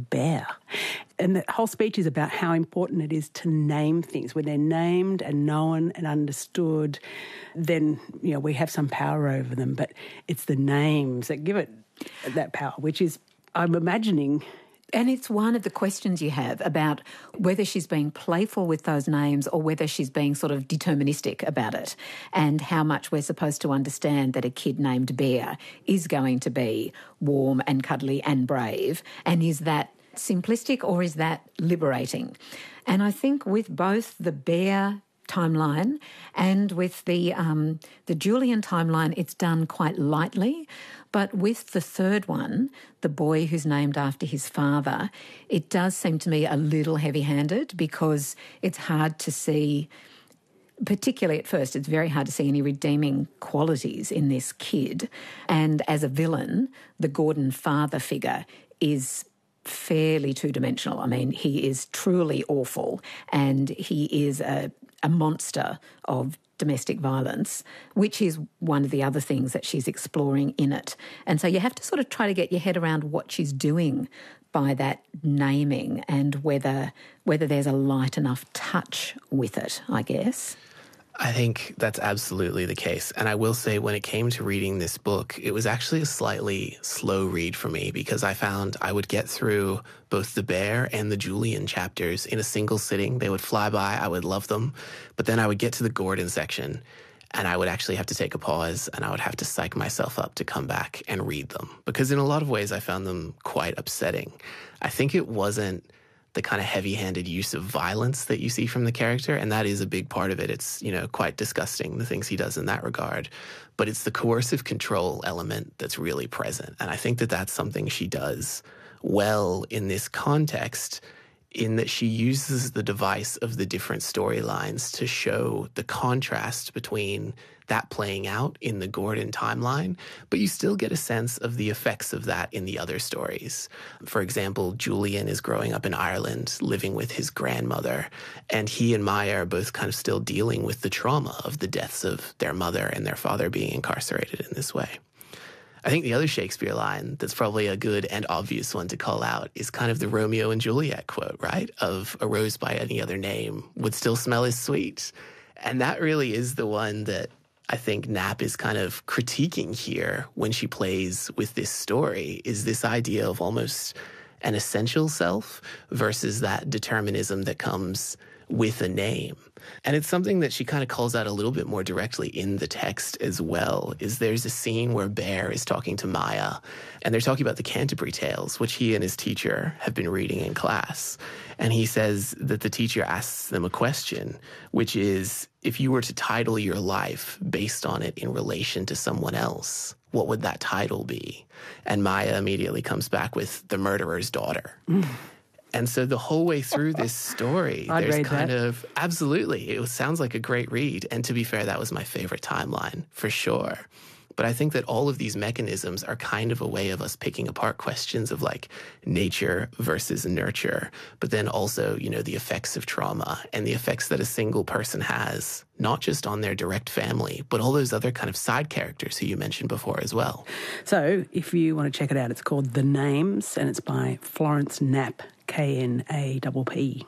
bear. And the whole speech is about how important it is to name things. When they're named and known and understood, then, we have some power over them. But it's the names that give it that power, which is, I'm imagining... And it's one of the questions you have about whether she's being playful with those names or whether she's being sort of deterministic about it, and how much we're supposed to understand that a kid named Bear is going to be warm and cuddly and brave. And is that simplistic or is that liberating? And I think with both the Bear timeline and with the Julian timeline, it's done quite lightly. But with the third one, the boy who's named after his father, it does seem to me a little heavy-handed, because it's hard to see, particularly at first, it's very hard to see any redeeming qualities in this kid. And as a villain, the Gordon father figure is fairly two-dimensional. I mean, he is truly awful, and he is a monster of domestic violence, which is one of the other things that she's exploring in it. And so you have to sort of try to get your head around what she's doing by that naming, and whether there's a light enough touch with it, I guess. I think that's absolutely the case. And I will say, when it came to reading this book, it was actually a slightly slow read for me, because I found I would get through both the Bear and the Julian chapters in a single sitting. They would fly by. I would love them. But then I would get to the Gordon section, and I would actually have to take a pause, and I would have to psych myself up to come back and read them, because in a lot of ways I found them quite upsetting. I think it wasn't the kind of heavy-handed use of violence that you see from the character, and that is a big part of it. It's, quite disgusting, the things he does in that regard. But it's the coercive control element that's really present. And I think that that's something she does well in this context, in that she uses the device of the different storylines to show the contrast between that playing out in the Gordon timeline, but you still get a sense of the effects of that in the other stories. For example, Julian is growing up in Ireland, living with his grandmother, and he and Maya are both kind of still dealing with the trauma of the deaths of their mother and their father being incarcerated in this way. I think the other Shakespeare line that's probably a good and obvious one to call out is kind of the Romeo and Juliet quote, right? Of "a rose by any other name would still smell as sweet." And that really is the one that I think Knapp is kind of critiquing here when she plays with this story, is this idea of almost an essential self versus that determinism that comes with a name. And it's something that she kind of calls out a little bit more directly in the text as well, is there's a scene where Bear is talking to Maya, and they're talking about the Canterbury Tales, which he and his teacher have been reading in class. And he says that the teacher asks them a question, which is, if you were to title your life based on it in relation to someone else, what would that title be? And Maya immediately comes back with The Murderer's Daughter. And so the whole way through this story, there's kind of, absolutely, it sounds like a great read. And to be fair, that was my favorite timeline, for sure. But I think that all of these mechanisms are kind of a way of us picking apart questions of like nature versus nurture, but then also, the effects of trauma and the effects that a single person has, not just on their direct family, but all those other kind of side characters who you mentioned before as well. So if you want to check it out, it's called The Names, and it's by Florence Knapp, Knapp.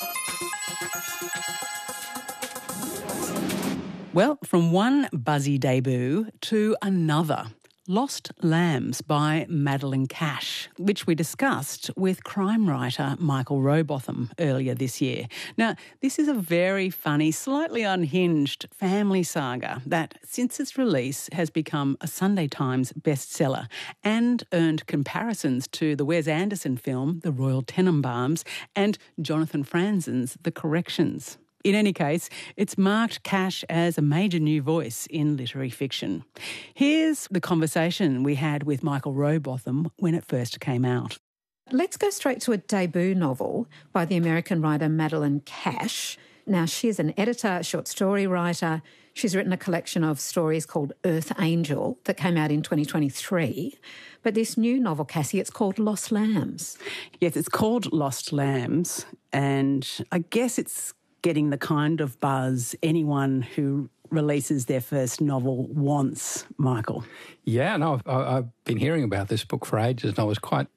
Well, from one buzzy debut to another. Lost Lambs by Madeline Cash, which we discussed with crime writer Michael Rowbotham earlier this year. Now, this is a very funny, slightly unhinged family saga that, since its release, has become a Sunday Times bestseller and earned comparisons to the Wes Anderson film The Royal Tenenbaums and Jonathan Franzen's The Corrections. In any case, it's marked Cash as a major new voice in literary fiction. Here's the conversation we had with Michael Rowbotham when it first came out. Let's go straight to a debut novel by the American writer Madeline Cash. Now, she's an editor, a short story writer. She's written a collection of stories called Earth Angel that came out in 2023. But this new novel, Cassie, it's called Lost Lambs. Yes, it's called Lost Lambs, and I guess it's getting the kind of buzz anyone who releases their first novel wants, Michael. Yeah, no, I've been hearing about this book for ages, and I was quite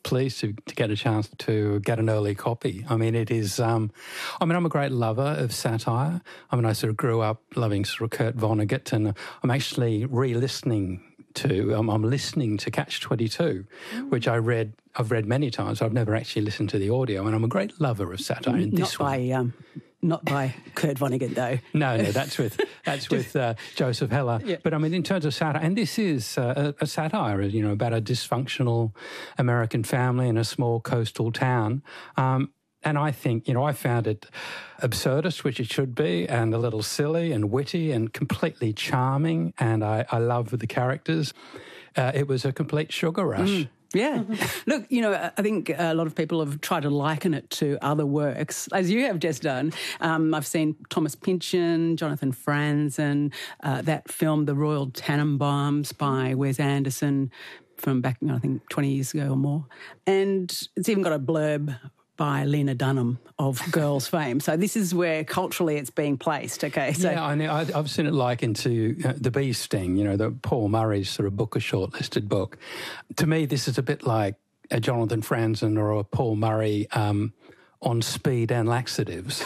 pleased to get a chance to get an early copy. I mean, it is, I'm a great lover of satire. I mean, I sort of grew up loving sort of Kurt Vonnegut, and I'm actually re-listening to, I'm listening to Catch-22, which I've read many times. I've never actually listened to the audio, and I'm a great lover of satire. And this one, not by Kurt Vonnegut, though. No, that's with Joseph Heller. Yeah. But I mean, in terms of satire, and this is a satire, you know, about a dysfunctional American family in a small coastal town. And I think, you know, I found it absurdist, which it should be, and a little silly and witty and completely charming. And I love the characters. It was a complete sugar rush. Yeah. Look, you know, I think a lot of people have tried to liken it to other works, as you have just done. I've seen Thomas Pynchon, Jonathan Franzen, that film, The Royal Tenenbaums by Wes Anderson from back, I think, 20 years ago or more. And it's even got a blurb by Lena Dunham of Girls fame. So this is where culturally it's being placed, okay? So, yeah, I know. I've seen it likened to The Bee Sting, you know, the Paul Murray's sort of Booker shortlisted book. To me, this is a bit like a Jonathan Franzen or a Paul Murray on speed and laxatives,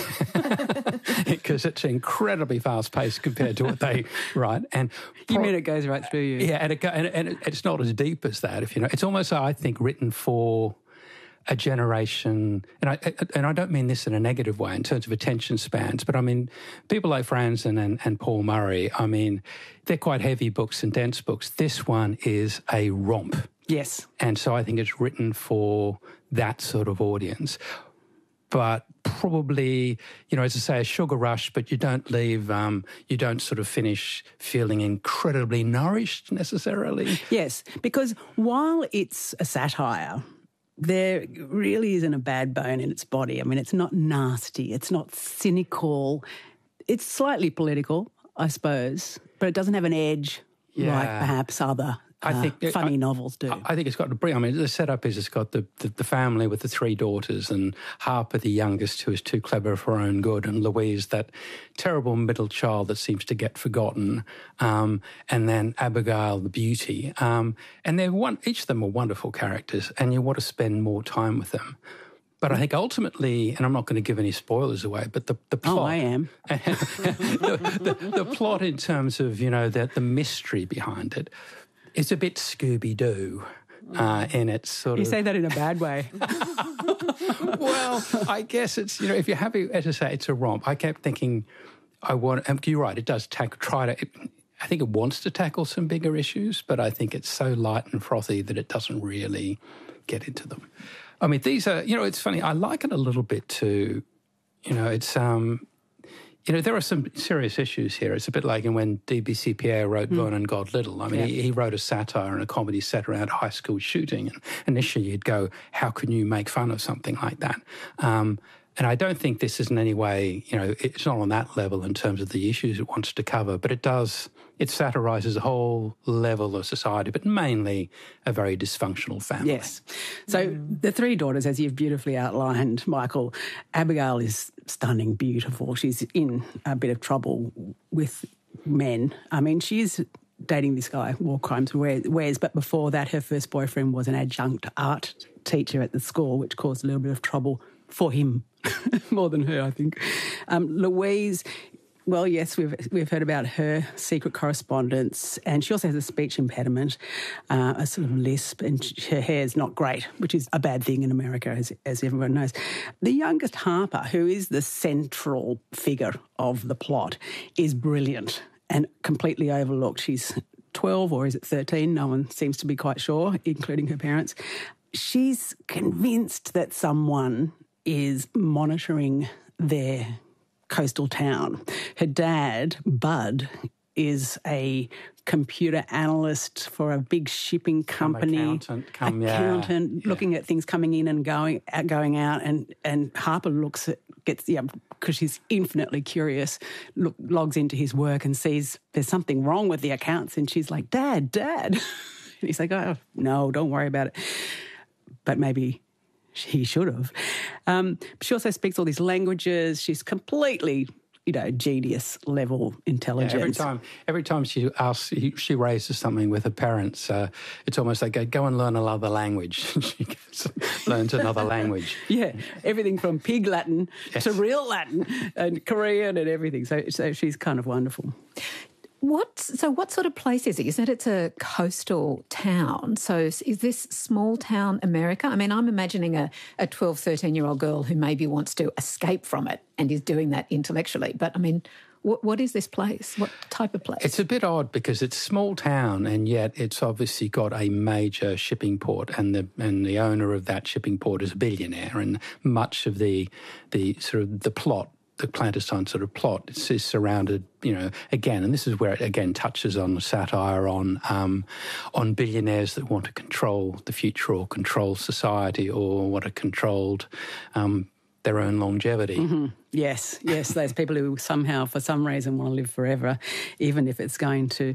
because it's incredibly fast-paced compared to what they write. And you mean it goes right through you? Yeah, and it's not as deep as that, if you know. It's almost, I think, written for a generation, and I don't mean this in a negative way in terms of attention spans, but I mean people like Franzen and Paul Murray, I mean, they're quite heavy books and dense books. This one is a romp. Yes. And so I think it's written for that sort of audience. But probably, you know, as I say, a sugar rush, but you don't leave, you don't sort of finish feeling incredibly nourished necessarily. Yes, because while it's a satire, there really isn't a bad bone in its body. I mean, it's not nasty. It's not cynical. It's slightly political, I suppose, but it doesn't have an edge like perhaps other funny novels do. I think it's got I mean, the setup is it's got the family with the three daughters, and Harper, the youngest, who is too clever for her own good, and Louise, that terrible middle child that seems to get forgotten, and then Abigail, the beauty. And each of them are wonderful characters, and you want to spend more time with them. But I think ultimately, and I'm not going to give any spoilers away, but the plot... Oh, I am. the plot in terms of, you know, the mystery behind it, it's a bit Scooby-Doo in its sort of... You say that in a bad way. Well, I guess it's, you know, if you're happy, as I say, it's a romp. I kept thinking, you're right, it does I think it wants to tackle some bigger issues, but I think it's so light and frothy that it doesn't really get into them. I mean, these are, you know, it's funny, I like it a little bit too, you know, it's... You know, there are some serious issues here. It's a bit like when D.B.C. Pierre wrote Vernon God Little. I mean, he wrote a satire and a comedy set around high school shooting. And initially you'd go, how can you make fun of something like that? And I don't think this is in any way, you know, it's not on that level in terms of the issues it wants to cover, but it satirises a whole level of society, but mainly a very dysfunctional family. Yes. So the three daughters, as you've beautifully outlined, Michael, Abigail is stunning, beautiful. She's in a bit of trouble with men. I mean, she's dating this guy, War Crimes Wes, but before that her first boyfriend was an adjunct art teacher at the school, which caused a little bit of trouble for him more than her, I think. Louise... Well, yes, we've heard about her secret correspondence, and she also has a speech impediment, a sort of lisp, and her hair's not great, which is a bad thing in America, as everyone knows. The youngest, Harper, who is the central figure of the plot, is brilliant and completely overlooked. She's 12, or is it 13? No one seems to be quite sure, including her parents. She's convinced that someone is monitoring their coastal town. Her dad, Bud, is a computer analyst for a big shipping company. Accountant, looking at things coming in and going out, and Harper because she's infinitely curious, logs into his work and sees there's something wrong with the accounts, and she's like, Dad. And he's like, oh, no, don't worry about it. But maybe he should have. She also speaks all these languages. She's completely, genius level intelligence. Yeah, every time she raises something with her parents, it's almost like go and learn another language. She learns another language. Yeah, everything from pig Latin to real Latin and Korean and everything. So she's kind of wonderful. What sort of place is it? You said it's a coastal town. So is this small town America? I mean, I'm imagining a 12, 13-year-old girl who maybe wants to escape from it and is doing that intellectually. But, I mean, what is this place? What type of place? It's a bit odd because it's a small town and yet it's obviously got a major shipping port and the owner of that shipping port is a billionaire, and much of the plot, the clandestine sort of plot, is surrounded, again, and this is where it again touches on the satire on billionaires that want to control the future or control society or want to control their own longevity. Mm-hmm. Yes, those people who somehow, for some reason, want to live forever, even if it's going to,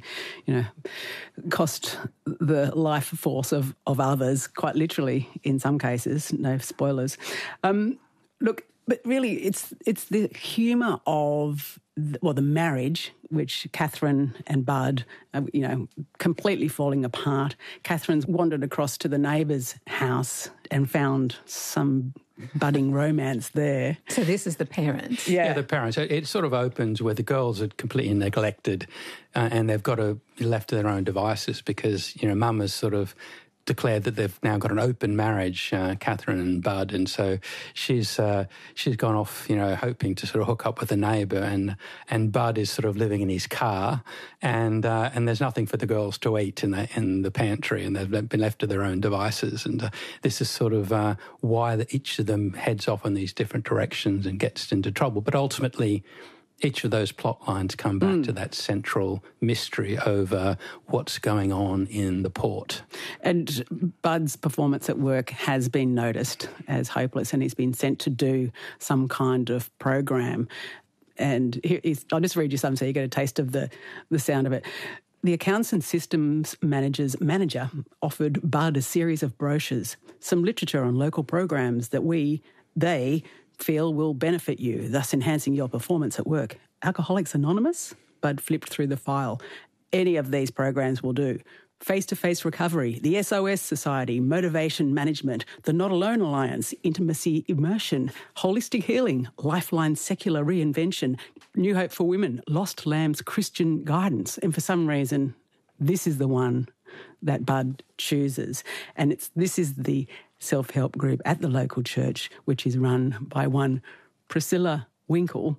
cost the life force of others, quite literally in some cases. No spoilers. Look, but really, it's the humour of the marriage, which Catherine and Bud, completely falling apart. Catherine's wandered across to the neighbour's house and found some budding romance there. So this is the parents. Yeah, the parents. It sort of opens where the girls are completely neglected and they've got to be left to their own devices because, Mum has sort of declared that they've now got an open marriage, Catherine and Bud, and so she's gone off, hoping to sort of hook up with a neighbour, and Bud is sort of living in his car, and there's nothing for the girls to eat in the pantry, and they've been left to their own devices, and this is sort of why each of them heads off in these different directions and gets into trouble, but ultimately each of those plot lines come back to that central mystery over what's going on in the port. And Bud's performance at work has been noticed as hopeless, and he's been sent to do some kind of program. And I'll just read you some so you get a taste of the sound of it. The accounts and systems manager offered Bud a series of brochures, some literature on local programs that they feel will benefit you, thus enhancing your performance at work. Alcoholics Anonymous? Bud flipped through the file. Any of these programs will do. Face-to-face recovery, the SOS Society, motivation management, the Not Alone Alliance, intimacy immersion, holistic healing, Lifeline secular reinvention, New Hope for Women, Lost Lambs Christian guidance. And for some reason, this is the one that Bud chooses. And this is the self-help group at the local church, which is run by one Priscilla Winkle.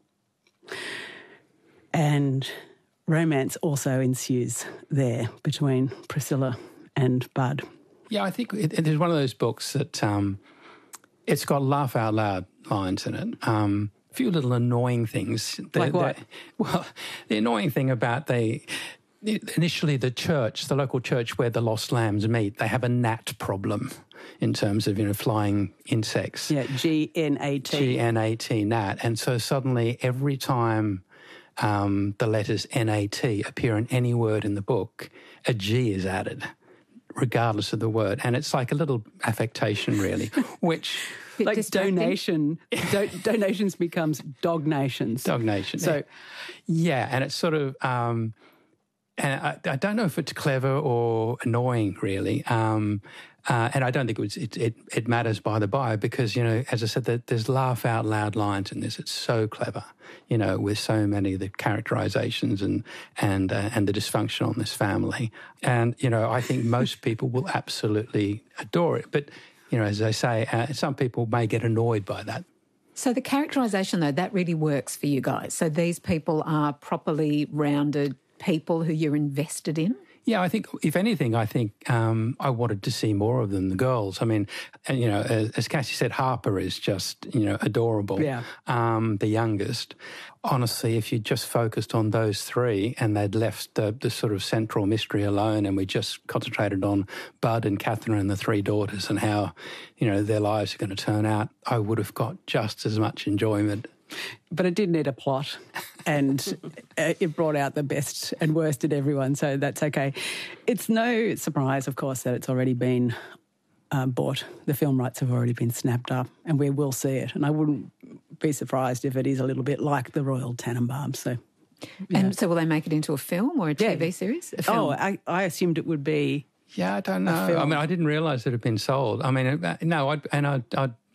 And romance also ensues there between Priscilla and Bud. Yeah, I think it is one of those books that it's got laugh out loud lines in it. A few little annoying things. Like what? The annoying thing about initially the local church where the lost lambs meet, they have a gnat problem in terms of, flying insects. Yeah, G-N-A-T. G-N-A-T, gnat. And so suddenly every time the letters N-A-T appear in any word in the book, a G is added, regardless of the word. And it's like a little affectation, really, which... Like donations becomes dognations. Dognations. So, yeah, and it's sort of... and I don't know if it's clever or annoying, really. And I don't think it matters by the by because, as I said, there's laugh out loud lines in this. It's so clever, with so many of the characterizations and the dysfunction on this family. And, I think most people will absolutely adore it. But, as I say, some people may get annoyed by that. So the characterisation, though, that really works for you guys. So these people are properly rounded people who you're invested in? Yeah, I think, if anything, I wanted to see more of them, the girls. I mean, as Cassie said, Harper is just, adorable. Yeah. The youngest. Honestly, if you just focused on those three and they'd left the sort of central mystery alone and we just concentrated on Bud and Catherine and the three daughters and how, their lives are going to turn out, I would have got just as much enjoyment. But it did need a plot, and it brought out the best and worst in everyone, so that's okay. It's no surprise, of course, that it's already been bought. The film rights have already been snapped up, and we will see it. And I wouldn't be surprised if it is a little bit like the Royal Tannenbaum. So, yeah. And so will they make it into a film or a TV series? A film? Oh, I assumed it would be. Yeah, I don't know. I mean, I didn't realise it had been sold. I mean, no, I'd